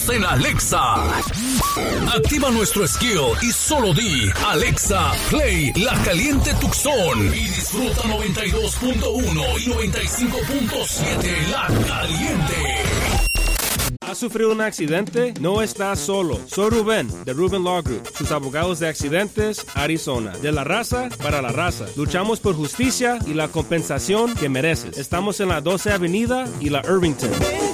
En Alexa. Activa nuestro skill y solo di Alexa, play La Caliente Tucson y disfruta 92.1 y 95.7 La Caliente. ¿Has sufrido un accidente? No estás solo. Soy Rubén, de Rubén Law Group, sus abogados de accidentes, Arizona. De la raza para la raza. Luchamos por justicia y la compensación que mereces. Estamos en la 12 Avenida y la Irvington.